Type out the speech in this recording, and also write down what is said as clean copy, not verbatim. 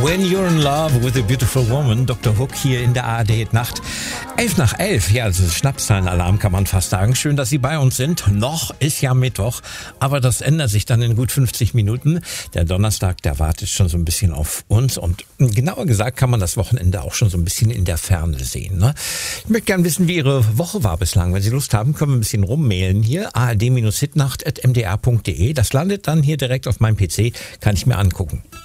When You're in Love with a Beautiful Woman, Dr. Hook hier in der ARD Nacht. 11 nach 11, ja, also Schnapszahlenalarm kann man fast sagen. Schön, dass Sie bei uns sind. Noch ist ja Mittwoch, aber das ändert sich dann in gut 50 Minuten. Der Donnerstag, der wartet schon so ein bisschen auf uns und genauer gesagt kann man das Wochenende auch schon so ein bisschen in der Ferne sehen. Ne? Ich möchte gerne wissen, wie Ihre Woche war bislang. Wenn Sie Lust haben, können wir ein bisschen rummailen hier. ard-hitnacht@mdr.de. Das landet dann hier direkt auf meinem PC, kann ich mir angucken.